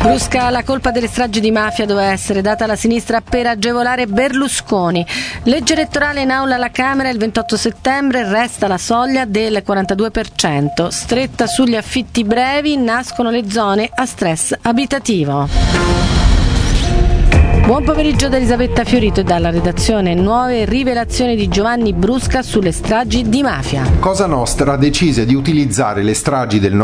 Brusca, la colpa delle stragi di mafia doveva essere data alla sinistra per agevolare Berlusconi. Legge elettorale in aula alla Camera il 28 settembre, resta la soglia del 42%. Stretta sugli affitti brevi, nascono le zone a stress abitativo. Buon pomeriggio da Elisabetta Fiorito e dalla redazione. Nuove rivelazioni di Giovanni Brusca sulle stragi di mafia. Cosa Nostra decise di utilizzare le stragi del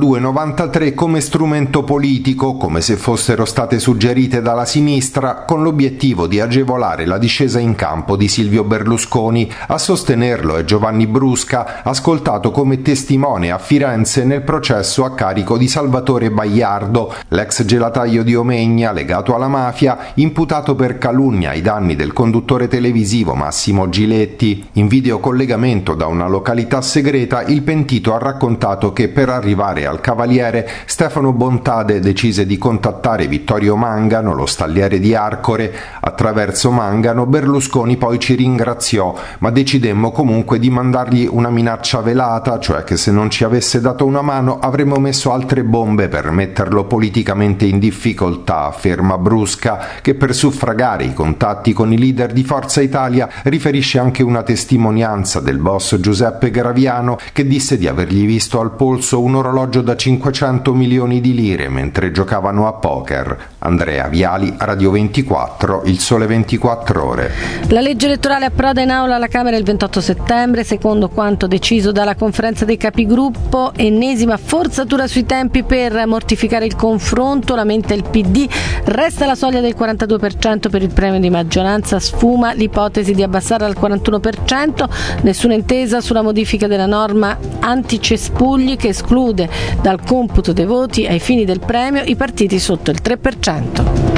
92-93 come strumento politico, come se fossero state suggerite dalla sinistra, con l'obiettivo di agevolare la discesa in campo di Silvio Berlusconi. A sostenerlo è Giovanni Brusca, ascoltato come testimone a Firenze nel processo a carico di Salvatore Baiardo, l'ex gelataio di Omegna legato alla mafia, imputato per calunnia ai danni del conduttore televisivo Massimo Giletti. In videocollegamento da una località segreta, il pentito ha raccontato che per arrivare al Cavaliere Stefano Bontade decise di contattare Vittorio Mangano, lo stalliere di Arcore. Attraverso Mangano Berlusconi poi ci ringraziò, ma decidemmo comunque di mandargli una minaccia velata, cioè che se non ci avesse dato una mano avremmo messo altre bombe per metterlo politicamente in difficoltà, afferma Brusca, che per suffragare i contatti con i leader di Forza Italia riferisce anche una testimonianza del boss Giuseppe Graviano, che disse di avergli visto al polso un orologio da 500 milioni di lire mentre giocavano a poker. Andrea Viali, Radio 24, Il Sole 24 Ore. La legge elettorale approda in aula alla Camera il 28 settembre, secondo quanto deciso dalla conferenza dei capigruppo. Ennesima forzatura sui tempi per mortificare il confronto, lamenta il PD. Resta la soglia del 42% per il premio di maggioranza, sfuma l'ipotesi di abbassare al 41%, nessuna intesa sulla modifica della norma anticespugli che esclude dal computo dei voti ai fini del premio i partiti sotto il 3%.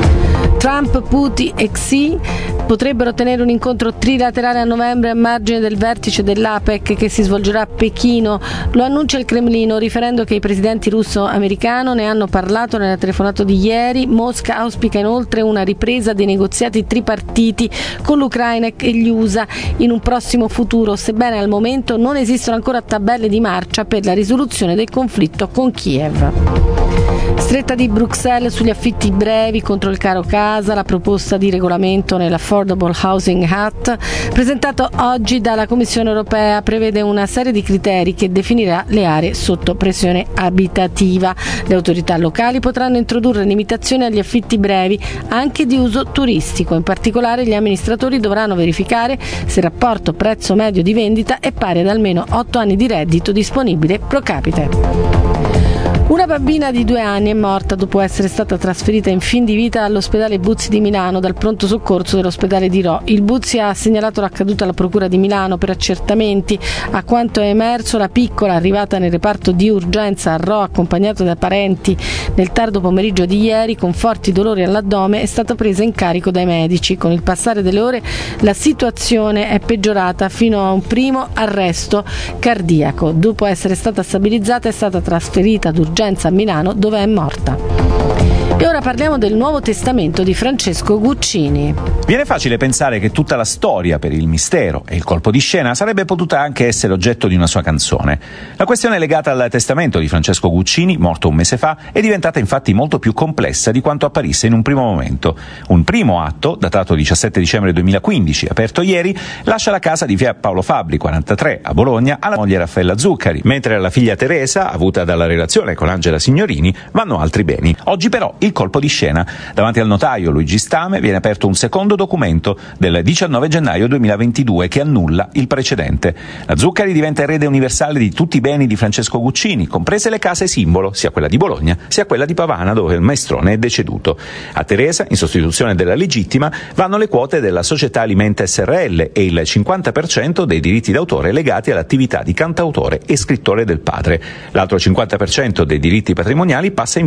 Trump, Putin e Xi potrebbero tenere un incontro trilaterale a novembre a margine del vertice dell'APEC che si svolgerà a Pechino. Lo annuncia il Cremlino, riferendo che i presidenti russo-americano ne hanno parlato nella telefonata di ieri. Mosca auspica inoltre una ripresa dei negoziati tripartiti con l'Ucraina e gli USA in un prossimo futuro, sebbene al momento non esistono ancora tabelle di marcia per la risoluzione del conflitto con Kiev. Stretta di Bruxelles sugli affitti brevi contro il caro casa, la proposta di regolamento nell'Affordable Housing Act presentato oggi dalla Commissione europea prevede una serie di criteri che definirà le aree sotto pressione abitativa. Le autorità locali potranno introdurre limitazioni agli affitti brevi anche di uso turistico. In particolare gli amministratori dovranno verificare se il rapporto prezzo medio di vendita è pari ad almeno 8 anni di reddito disponibile pro capite. Una bambina di 2 anni è morta dopo essere stata trasferita in fin di vita all'ospedale Buzzi di Milano dal pronto soccorso dell'ospedale di Rho. Il Buzzi ha segnalato l'accaduto alla Procura di Milano per accertamenti. A quanto è emerso, la piccola, arrivata nel reparto di urgenza a Rho accompagnata da parenti nel tardo pomeriggio di ieri con forti dolori all'addome, è stata presa in carico dai medici. Con il passare delle ore la situazione è peggiorata fino a un primo arresto cardiaco. Dopo essere stata stabilizzata è stata trasferita d'urgenza a Milano, dove è morta. E ora parliamo del Nuovo Testamento di Francesco Guccini. Viene facile pensare che tutta la storia per il mistero e il colpo di scena sarebbe potuta anche essere oggetto di una sua canzone. La questione legata al testamento di Francesco Guccini, morto un mese fa, è diventata infatti molto più complessa di quanto apparisse in un primo momento. Un primo atto, datato 17 dicembre 2015, aperto ieri, lascia la casa di via Paolo Fabbri, 43, a Bologna, alla moglie Raffaella Zuccari, mentre alla figlia Teresa, avuta dalla relazione con Angela Signorini, vanno altri beni. Oggi però il colpo di scena. Davanti al notaio Luigi Stame viene aperto un secondo documento del 19 gennaio 2022 che annulla il precedente. La Zuccari diventa erede universale di tutti i beni di Francesco Guccini, comprese le case simbolo, sia quella di Bologna sia quella di Pavana, dove il maestrone è deceduto. A Teresa, in sostituzione della legittima, vanno le quote della società Alimenta SRL e il 50% dei diritti d'autore legati all'attività di cantautore e scrittore del padre. L'altro 50% dei diritti patrimoniali passa in